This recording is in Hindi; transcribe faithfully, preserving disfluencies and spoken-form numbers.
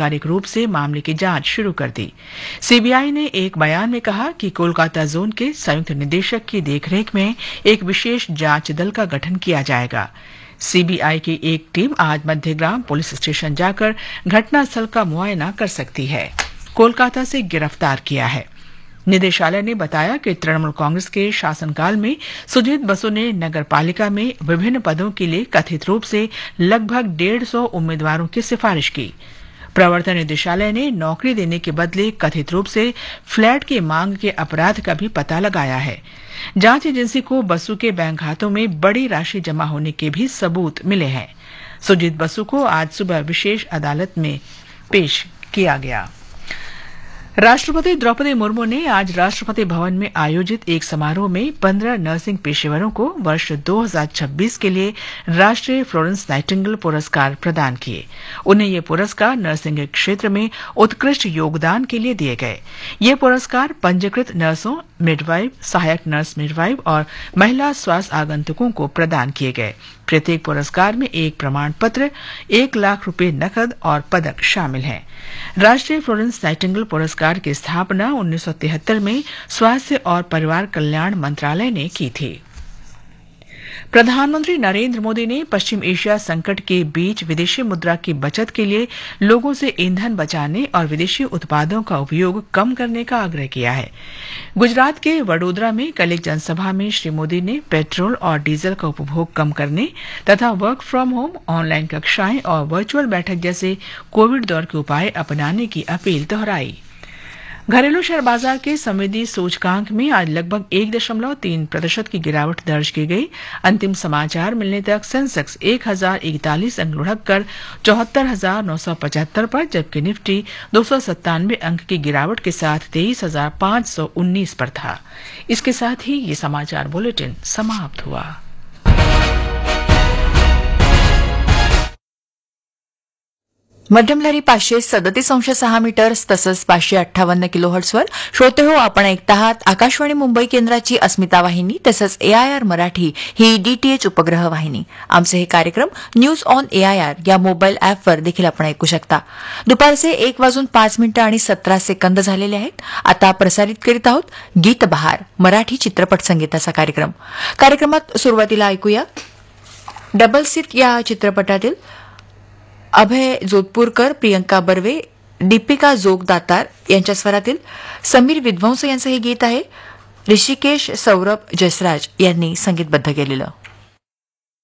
आधिकारिक रूप से मामले की जांच शुरू कर दी। सीबीआई ने एक बयान में कहा कि कोलकाता जोन के संयुक्त निदेशक की देखरेख में एक विशेष जांच दल का गठन किया जाएगा। सीबीआई की एक टीम आज मध्यग्राम पुलिस स्टेशन जाकर घटनास्थल का मुआयना कर सकती है। कोलकाता से गिरफ्तार किया है। निदेशालय ने बताया कि तृणमूल कांग्रेस के शासनकाल में सुजीत बसु ने नगर पालिका में विभिन्न पदों के लिए कथित रूप से लगभग डेढ़ सौ उम्मीदवारों की सिफारिश की। प्रवर्तन निदेशालय ने नौकरी देने के बदले कथित रूप से फ्लैट की मांग के अपराध का भी पता लगाया है। जांच एजेंसी को बसु के बैंक खातों में बड़ी राशि जमा होने के भी सबूत मिले हैं। सुजीत बसु को आज सुबह विशेष अदालत में पेश किया गया। राष्ट्रपति द्रौपदी मुर्मू ने आज राष्ट्रपति भवन में आयोजित एक समारोह में पंद्रह नर्सिंग पेशेवरों को वर्ष दो हज़ार छब्बीस के लिए राष्ट्रीय फ्लोरेंस नाइटिंगेल पुरस्कार प्रदान किए। उन्हें ये पुरस्कार नर्सिंग के क्षेत्र में उत्कृष्ट योगदान के लिए दिए गए। ये पुरस्कार पंजीकृत नर्सों, मिडवाइफ, सहायक नर्स मिडवाइफ और महिला स्वास्थ्य आगंतुकों को प्रदान किए गए। प्रत्येक पुरस्कार में एक प्रमाण पत्र, एक लाख रुपए नकद और पदक शामिल हैं। राष्ट्रीय फ्लोरेंस नाइटिंगेल पुरस्कार की स्थापना उन्नीस सौ तिहत्तर में स्वास्थ्य और परिवार कल्याण मंत्रालय ने की थी। प्रधानमंत्री नरेंद्र मोदी ने पश्चिम एशिया संकट के बीच विदेशी मुद्रा की बचत के लिए लोगों से ईंधन बचाने और विदेशी उत्पादों का उपयोग कम करने का आग्रह किया है। गुजरात के वडोदरा में कल एक जनसभा में श्री मोदी ने पेट्रोल और डीजल का उपभोग कम करने तथा वर्क फ्रॉम होम, ऑनलाइन कक्षाएं और वर्चुअल बैठक जैसे कोविड दौर के उपाय अपनाने की अपील दोहराई। घरेलू शेयर बाजार के संवेदी सूचकांक में आज लगभग एक दशमलव तीन प्रतिशत की गिरावट दर्ज की गई। अंतिम समाचार मिलने तक सेंसेक्स एक हजार इकतालीस अंक लुढ़क कर चौहत्तर हजार नौ सौ पचहत्तर पर, जबकि निफ्टी दो सौ सत्तानवे अंक की गिरावट के साथ तेईस हजार पांच सौ उन्नीस पर था। इसके साथ ही ये समाचार बुलेटिन समाप्त हुआ। मध्यम लहरी पाचशे सदतीस अंश सहा मीटर्स तसंच पाचशे अठ्ठावन्न किलो हर्ट्सवर श्रोते हो आपण ऐकत आहात आकाशवाणी मुंबई केंद्राची अस्मिता वाहिनी तसंच एआयआर मराठी ही डीटीएच उपग्रह वाहिनी। आमचे हे कार्यक्रम न्यूज ऑन एआयआर या मोबाईल अॅपवर देखील आपण ऐकू शकता। दुपारचे एक वाजून पाच मिनिटं आणि सतरा सेकंद झालेले आहेत। आता प्रसारित करीत आहोत गीत बहार मराठी चित्रपट संगीताचा कार्यक्रम। कार्यक्रमात सुरुवातीला ऐकूया डबल सीट या चित्रपटातील अभय जोधपूरकर, प्रियंका बर्वे, दीपिका जोगदातार यांच्या स्वरातील समीर विध्वंस यांचं हे गीत आहे। ऋषिकेश सौरभ जसराज यांनी संगीतबद्ध केलेलं।